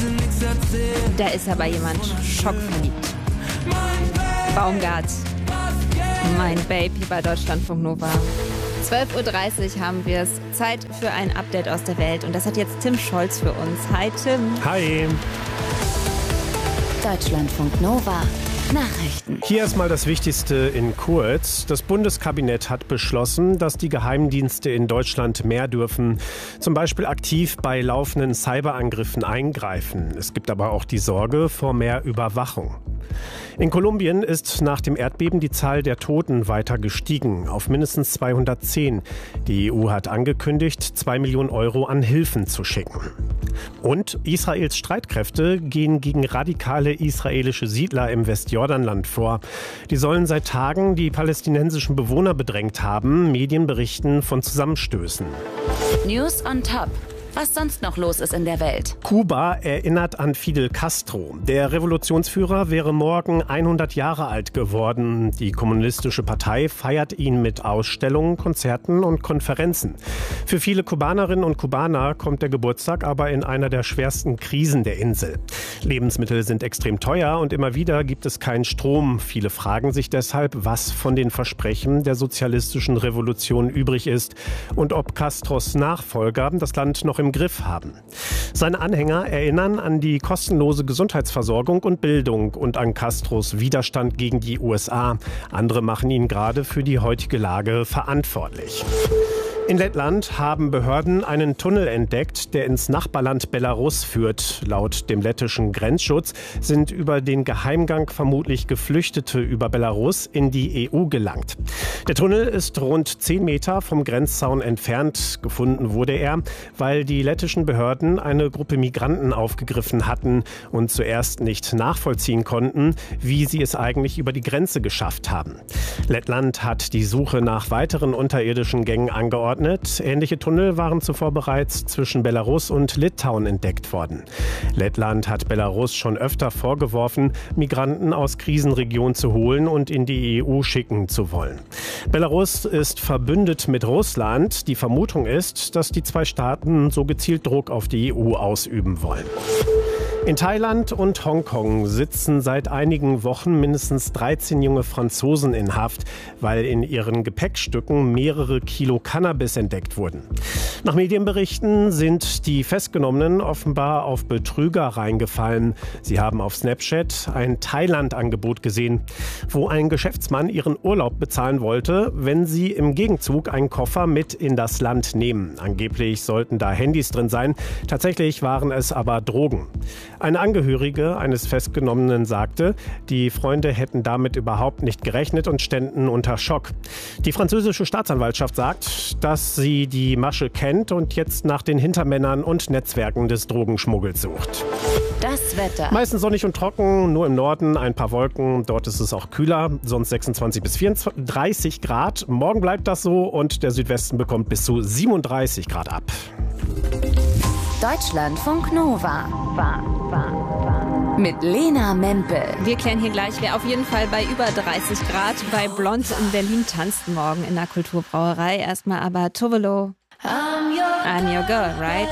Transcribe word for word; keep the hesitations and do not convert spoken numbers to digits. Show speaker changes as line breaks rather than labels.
Da ist aber jemand schockverliebt. Baumgart, mein Baby bei Deutschlandfunk Nova. zwölf Uhr dreißig haben wir es. Zeit für ein Update aus der Welt. Und das hat jetzt Tim Scholz für uns. Hi Tim.
Hi.
Deutschlandfunk Nova. Nachrichten.
Hier erstmal das Wichtigste in kurz. Das Bundeskabinett hat beschlossen, dass die Geheimdienste in Deutschland mehr dürfen, zum Beispiel aktiv bei laufenden Cyberangriffen eingreifen. Es gibt aber auch die Sorge vor mehr Überwachung. In Kolumbien ist nach dem Erdbeben die Zahl der Toten weiter gestiegen, auf mindestens zweihundertzehn. Die E U hat angekündigt, zwei Millionen Euro an Hilfen zu schicken. Und Israels Streitkräfte gehen gegen radikale israelische Siedler im Westjordanland vor. Die sollen seit Tagen die palästinensischen Bewohner bedrängt haben. Medien berichten von Zusammenstößen.
News on top. Was sonst noch los ist in der Welt.
Kuba erinnert an Fidel Castro. Der Revolutionsführer wäre morgen hundert Jahre alt geworden. Die Kommunistische Partei feiert ihn mit Ausstellungen, Konzerten und Konferenzen. Für viele Kubanerinnen und Kubaner kommt der Geburtstag aber in einer der schwersten Krisen der Insel. Lebensmittel sind extrem teuer und immer wieder gibt es keinen Strom. Viele fragen sich deshalb, was von den Versprechen der sozialistischen Revolution übrig ist und ob Castros Nachfolger das Land noch im Griff haben. Seine Anhänger erinnern an die kostenlose Gesundheitsversorgung und Bildung und an Castros Widerstand gegen die U S A. Andere machen ihn gerade für die heutige Lage verantwortlich. In Lettland haben Behörden einen Tunnel entdeckt, der ins Nachbarland Belarus führt. Laut dem lettischen Grenzschutz sind über den Geheimgang vermutlich Geflüchtete über Belarus in die E U gelangt. Der Tunnel ist rund zehn Meter vom Grenzzaun entfernt. Gefunden wurde er, weil die lettischen Behörden eine Gruppe Migranten aufgegriffen hatten und zuerst nicht nachvollziehen konnten, wie sie es eigentlich über die Grenze geschafft haben. Lettland hat die Suche nach weiteren unterirdischen Gängen angeordnet. Ähnliche Tunnel waren zuvor bereits zwischen Belarus und Litauen entdeckt worden. Lettland hat Belarus schon öfter vorgeworfen, Migranten aus Krisenregionen zu holen und in die E U schicken zu wollen. Belarus ist verbündet mit Russland. Die Vermutung ist, dass die zwei Staaten so gezielt Druck auf die E U ausüben wollen. In Thailand und Hongkong sitzen seit einigen Wochen mindestens dreizehn junge Franzosen in Haft, weil in ihren Gepäckstücken mehrere Kilo Cannabis entdeckt wurden. Nach Medienberichten sind die Festgenommenen offenbar auf Betrüger reingefallen. Sie haben auf Snapchat ein Thailand-Angebot gesehen, wo ein Geschäftsmann ihren Urlaub bezahlen wollte, wenn sie im Gegenzug einen Koffer mit in das Land nehmen. Angeblich sollten da Handys drin sein. Tatsächlich waren es aber Drogen. Eine Angehörige eines Festgenommenen sagte, die Freunde hätten damit überhaupt nicht gerechnet und ständen unter Schock. Die französische Staatsanwaltschaft sagt, dass sie die Masche kennt und jetzt nach den Hintermännern und Netzwerken des Drogenschmuggels sucht.
Das Wetter.
Meistens sonnig und trocken, nur im Norden ein paar Wolken. Dort ist es auch kühler, sonst sechsundzwanzig bis vierunddreißig Grad. Morgen bleibt das so und der Südwesten bekommt bis zu siebenunddreißig Grad ab.
Deutschlandfunk Nova. War, war, war. Mit Lena Mempel.
Wir klären hier gleich, wer auf jeden Fall bei über dreißig Grad bei Blond in Berlin tanzt morgen in der Kulturbrauerei. Erstmal aber Tovolo. I'm your girl, right?